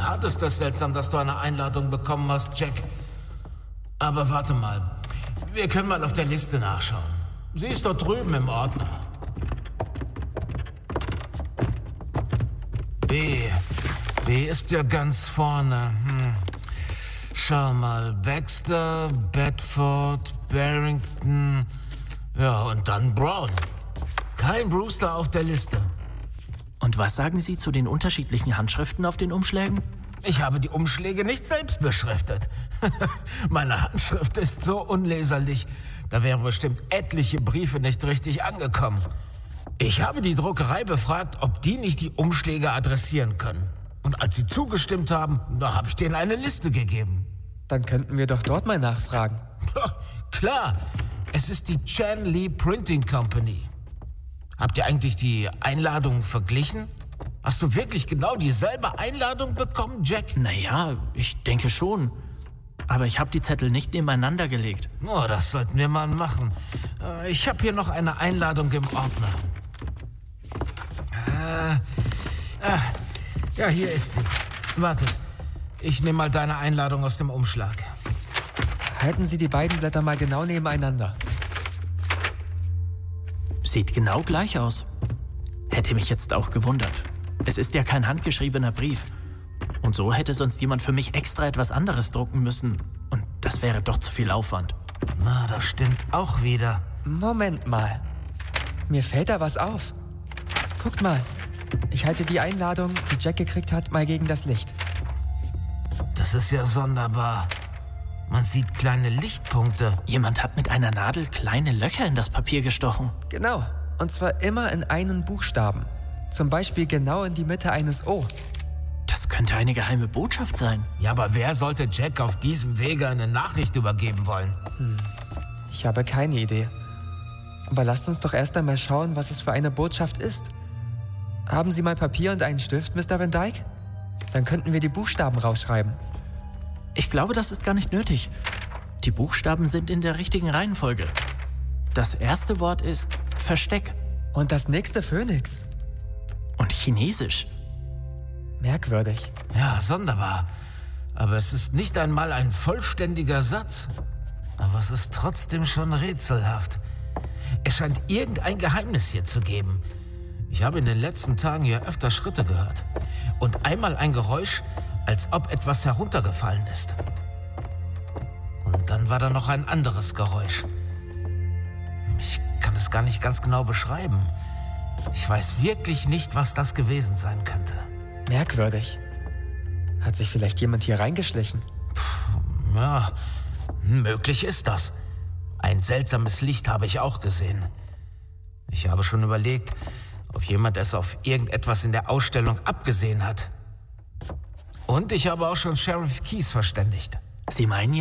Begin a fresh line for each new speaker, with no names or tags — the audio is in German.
Tat ist es seltsam, dass du eine Einladung bekommen hast, Jack. Aber warte mal. Wir können mal auf der Liste nachschauen. Sie ist dort drüben im Ordner. B ist ja ganz vorne. Schau mal. Baxter, Bedford, Barrington. Ja, und dann Brown. Kein Brewster auf der Liste.
Und was sagen Sie zu den unterschiedlichen Handschriften auf den Umschlägen?
Ich habe die Umschläge nicht selbst beschriftet. Meine Handschrift ist so unleserlich, da wären bestimmt etliche Briefe nicht richtig angekommen. Ich habe die Druckerei befragt, ob die nicht die Umschläge adressieren können. Und als sie zugestimmt haben, da habe ich denen eine Liste gegeben.
Dann könnten wir doch dort mal nachfragen.
Klar, es ist die Chan Lee Printing Company. Habt ihr eigentlich die Einladung verglichen? Hast du wirklich genau dieselbe Einladung bekommen, Jack?
Naja, ich denke schon. Aber ich habe die Zettel nicht nebeneinander gelegt.
Oh, das sollten wir mal machen. Ich habe hier noch eine Einladung im Ordner. Ja, hier ist sie. Wartet, ich nehme mal deine Einladung aus dem Umschlag.
Halten Sie die beiden Blätter mal genau nebeneinander.
Sieht genau gleich aus. Hätte mich jetzt auch gewundert. Es ist ja kein handgeschriebener Brief. Und so hätte sonst jemand für mich extra etwas anderes drucken müssen. Und das wäre doch zu viel Aufwand.
Na, das stimmt auch wieder.
Moment mal. Mir fällt da was auf. Guckt mal. Ich halte die Einladung, die Jack gekriegt hat, mal gegen das Licht.
Das ist ja sonderbar. Man sieht kleine Lichtpunkte.
Jemand hat mit einer Nadel kleine Löcher in das Papier gestochen.
Genau. Und zwar immer in einen Buchstaben. Zum Beispiel genau in die Mitte eines O.
Das könnte eine geheime Botschaft sein.
Ja, aber wer sollte Jack auf diesem Wege eine Nachricht übergeben wollen?
Ich habe keine Idee. Aber lasst uns doch erst einmal schauen, was es für eine Botschaft ist. Haben Sie mal Papier und einen Stift, Mr. Van Dyke? Dann könnten wir die Buchstaben rausschreiben.
Ich glaube, das ist gar nicht nötig. Die Buchstaben sind in der richtigen Reihenfolge. Das erste Wort ist Versteck.
Und das nächste Phönix.
Und Chinesisch.
Merkwürdig.
Ja, sonderbar. Aber es ist nicht einmal ein vollständiger Satz. Aber es ist trotzdem schon rätselhaft. Es scheint irgendein Geheimnis hier zu geben. Ich habe in den letzten Tagen hier öfter Schritte gehört. Und einmal ein Geräusch, als ob etwas heruntergefallen ist. Und dann war da noch ein anderes Geräusch. Ich kann es gar nicht ganz genau beschreiben. Ich weiß wirklich nicht, was das gewesen sein könnte.
Merkwürdig. Hat sich vielleicht jemand hier reingeschlichen?
Ja, möglich ist das. Ein seltsames Licht habe ich auch gesehen. Ich habe schon überlegt, ob jemand es auf irgendetwas in der Ausstellung abgesehen hat. Und ich habe auch schon Sheriff Keyes verständigt.
Sie meinen